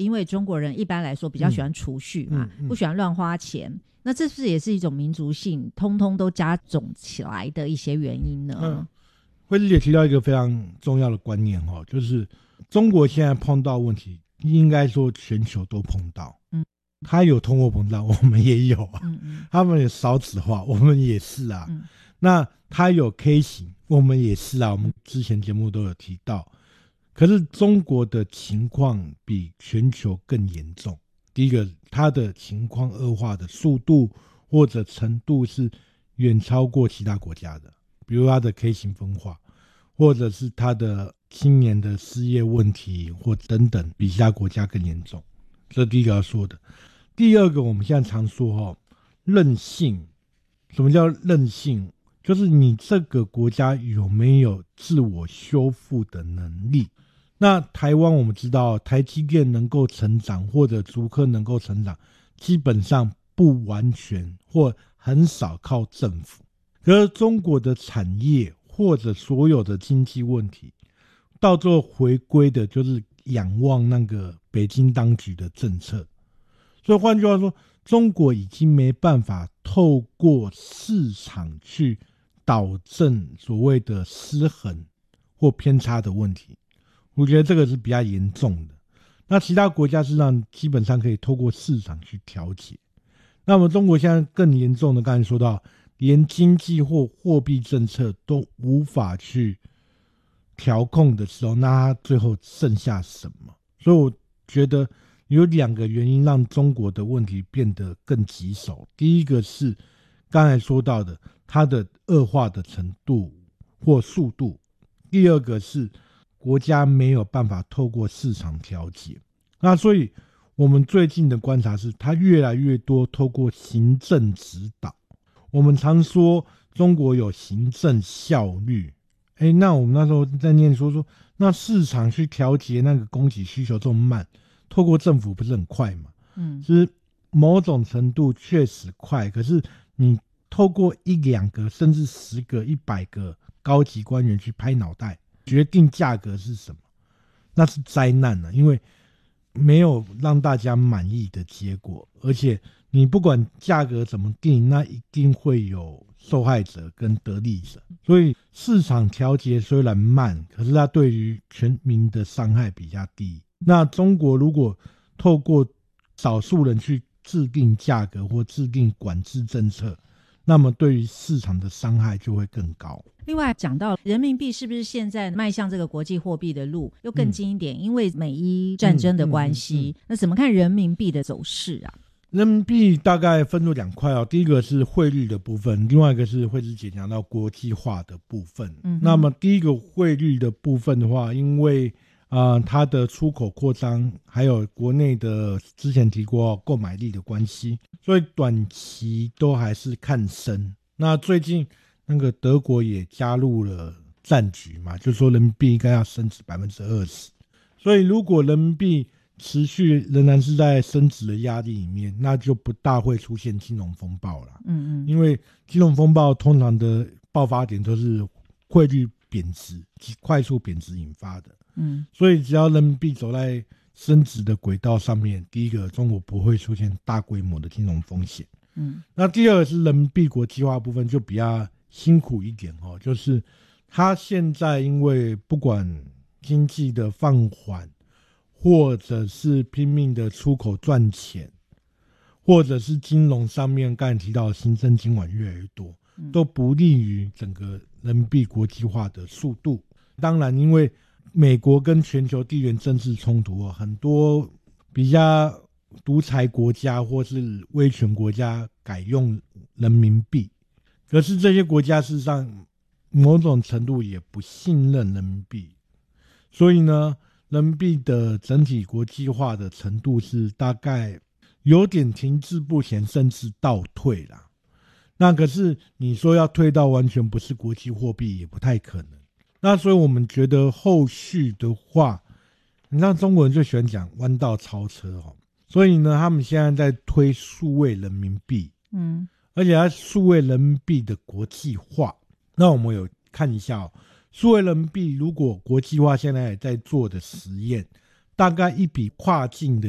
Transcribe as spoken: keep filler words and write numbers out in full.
因为中国人一般来说比较喜欢储蓄嘛、嗯嗯嗯、不喜欢乱花钱，那这是不是也是一种民族性通通都加总起来的一些原因呢？ 嗯，惠芝姐提到一个非常重要的观念、哦、就是中国现在碰到问题应该说全球都碰到，嗯，他有通货膨胀我们也有啊，嗯嗯，他们有少子化我们也是啊、嗯，那他有 K 型我们也是啊，我们之前节目都有提到，可是中国的情况比全球更严重。第一个，它的情况恶化的速度或者程度是远超过其他国家的，比如它的 K 型分化，或者是它的青年的失业问题或等等，比其他国家更严重。这是第一个要说的。第二个，我们现在常说、哦、韧性。什么叫韧性？就是你这个国家有没有自我修复的能力。那台湾我们知道台积电能够成长或者竹科能够成长，基本上不完全或很少靠政府。可是中国的产业或者所有的经济问题，到最后回归的就是仰望那个北京当局的政策。所以换句话说，中国已经没办法透过市场去导正所谓的失衡或偏差的问题，我觉得这个是比较严重的。那其他国家实际上基本上可以透过市场去调节。那么中国现在更严重的，刚才说到连经济或货币政策都无法去调控的时候，那它最后剩下什么？所以我觉得有两个原因让中国的问题变得更棘手。第一个是刚才说到的它的恶化的程度或速度，第二个是国家没有办法透过市场调节。那所以我们最近的观察是它越来越多透过行政指导。我们常说中国有行政效率，诶，那我们那时候在念说说那市场去调节那个供给需求这么慢，透过政府不是很快吗？嗯，就是某种程度确实快，可是你透过一两个甚至十个一百个高级官员去拍脑袋决定价格是什么，那是灾难啊，因为没有让大家满意的结果，而且你不管价格怎么定，那一定会有受害者跟得利者。所以市场调节虽然慢，可是它对于全民的伤害比较低。那中国如果透过少数人去制定价格或制定管制政策，那么对于市场的伤害就会更高。 另外讲到人民币是不是现在迈向这个国际货币的路又更近一点、嗯、因为美伊战争的关系、嗯嗯嗯嗯、那怎么看人民币的走势啊？ 人民币大概分作两块哦，第一个是汇率的部分，另外一个是惠芝姐讲到国际化的部分、嗯、那么第一个汇率的部分的话，因为呃，它的出口扩张还有国内的之前提过购买力的关系，所以短期都还是看升。那最近那个德国也加入了战局嘛，就说人民币应该要升值 百分之二十， 所以如果人民币持续仍然是在升值的压力里面，那就不大会出现金融风暴了。嗯嗯，因为金融风暴通常的爆发点都是汇率贬值快速贬值引发的。嗯，所以只要人民币走在升值的轨道上面，第一个中国不会出现大规模的金融风险。嗯，那第二个是人民币国际化部分就比较辛苦一点哦，就是它现在因为不管经济的放缓，或者是拼命的出口赚钱，或者是金融上面刚才提到的新增金管越来越多，都不利于整个人民币国际化的速度。当然因为美国跟全球地缘政治冲突、哦、很多比较独裁国家或是威权国家改用人民币，可是这些国家事实上某种程度也不信任人民币，所以呢人民币的整体国际化的程度是大概有点停滞不前甚至倒退啦。那可是你说要退到完全不是国际货币也不太可能。那所以我们觉得后续的话，你知道中国人最喜欢讲弯道超车哦，所以呢他们现在在推数位人民币，嗯，而且它数位人民币的国际化。那我们有看一下哦，数位人民币如果国际化现在也在做的实验，大概一笔跨境的